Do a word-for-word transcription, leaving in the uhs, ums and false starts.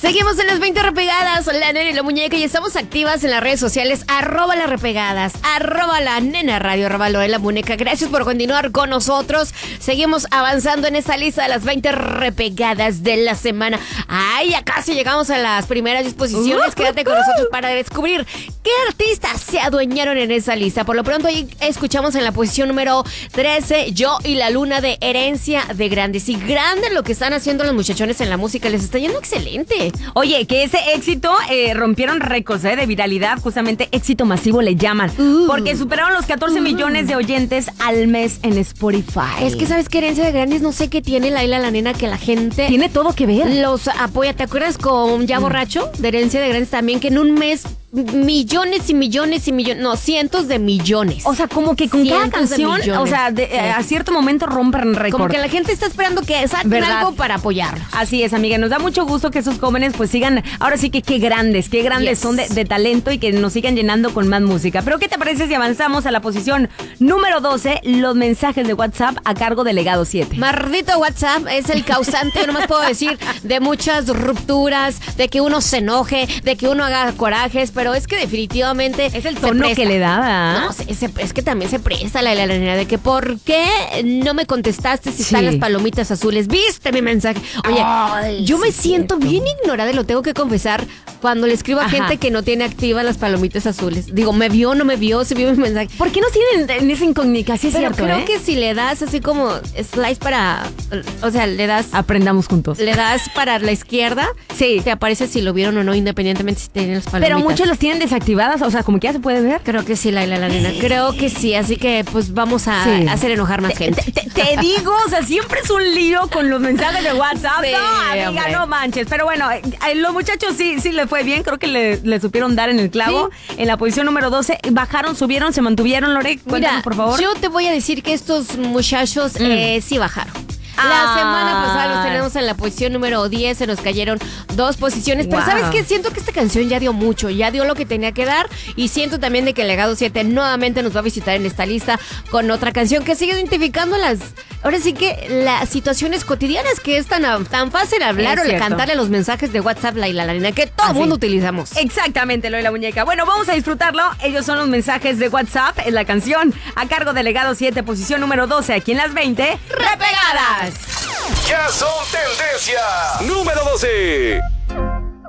Seguimos en las veinte repegadas, la nena y la muñeca, y estamos activas en las redes sociales, arroba las repegadas, arroba la nena radio, arroba lo de la muñeca. Gracias por continuar con nosotros. Seguimos avanzando en esta lista de las veinte repegadas de la semana. Ay, ya casi llegamos a las primeras disposiciones. Uh, Quédate con nosotros para descubrir qué artistas se adueñaron en esa lista. Por lo pronto, ahí escuchamos en la posición número trece, Yo y la Luna, de Herencia de Grandes. Y grande lo que están haciendo los muchachones en la música, les está yendo excelente. Oye, que ese éxito eh, rompieron récords eh, de viralidad, justamente éxito masivo le llaman, uh, porque superaron los catorce uh. millones de oyentes al mes en Spotify. Es que sabes que Herencia de Grandes, no sé qué tiene Laila la nena, que la gente tiene todo que ver. Los apoya. ¿Te acuerdas con Ya Borracho? De Herencia de Grandes también, que en un mes millones y millones y millones, no, cientos de millones. O sea, como que con cada canción, o sea, de, sí. a cierto momento rompen récord. Como que la gente está esperando que saquen algo para apoyarlos. Así es, amiga, nos da mucho gusto que esos jóvenes pues sigan, ahora sí que qué grandes, qué grandes yes. son de, de talento, y que nos sigan llenando con más música. Pero ¿qué te parece si avanzamos a la posición número doce, los mensajes de WhatsApp a cargo de Legado siete? Maldito WhatsApp es el causante, yo nomás puedo decir, de muchas rupturas, de que uno se enoje, de que uno haga corajes, pero es que definitivamente es el tono que le da. No, se, se, es que también se presta la la de que ¿por qué no me contestaste si sí. están las palomitas azules? ¿Viste mi mensaje? Oye, Ay, yo me sí siento cierto. bien ignorada, lo tengo que confesar, cuando le escribo a Ajá. gente que no tiene activas las palomitas azules. Digo, ¿me vio o no me vio? ¿Se vio mi mensaje? ¿Por qué no tienen en esa incógnita? Sí es Pero cierto, creo ¿eh? que si le das así como slice para... O sea, le das... Aprendamos juntos. Le das para la izquierda, sí, te aparece si lo vieron o no, independientemente si tienen las palomitas. Pero muchos los tienen desactivadas, o sea, como que ya se puede ver. Creo que sí, Laila, la nena. Creo que sí, así que pues vamos a sí. hacer enojar más te, gente. Te, te, te digo, o sea, siempre es un lío con los mensajes de WhatsApp. Sí, no, amiga, hombre. no manches. Pero bueno, a los muchachos sí, sí le fue bien. Creo que le, le supieron dar en el clavo. ¿Sí? En la posición número doce, bajaron, subieron, se mantuvieron, Lore. Cuéntanos, Mira, por favor. Yo te voy a decir que estos muchachos mm. eh, sí bajaron. La ah. semana pasada los tenemos en la posición número diez, se nos cayeron dos posiciones. Wow. Pero ¿sabes qué? Siento que esta canción ya dio mucho, ya dio lo que tenía que dar. Y siento también de que Legado siete nuevamente nos va a visitar en esta lista con otra canción que sigue identificando las... Ahora sí que las situaciones cotidianas, que es tan, tan fácil hablar es o cierto. cantarle los mensajes de WhatsApp, Laila la nena, que todo el mundo utilizamos. Exactamente, lo de la muñeca. Bueno, vamos a disfrutarlo. Ellos son los mensajes de WhatsApp, es la canción a cargo de Legado siete, posición número doce, aquí en las veinte repegadas. Ya son tendencia número doce.